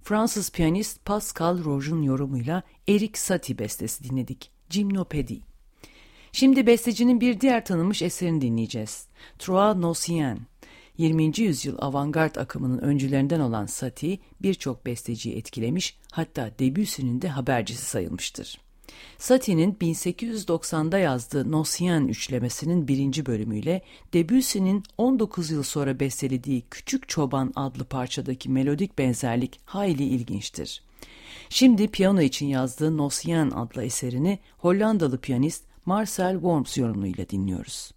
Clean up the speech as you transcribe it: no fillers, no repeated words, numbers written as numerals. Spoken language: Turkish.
Fransız piyanist Pascal Roche'un yorumuyla Erik Satie bestesi dinledik. Gymnopédie. Şimdi bestecinin bir diğer tanınmış eserini dinleyeceğiz. Trois Nocien. 20. yüzyıl avantgard akımının öncülerinden olan Satie birçok besteciyi etkilemiş, hatta Debussy'nin de habercisi sayılmıştır. Satie'nin 1890'da yazdığı Nocien üçlemesinin 1. bölümüyle Debussy'nin 19 yıl sonra bestelediği Küçük Çoban adlı parçadaki melodik benzerlik hayli ilginçtir. Şimdi piyano için yazdığı Nocien adlı eserini Hollandalı piyanist Marcel Worms yorumuyla dinliyoruz.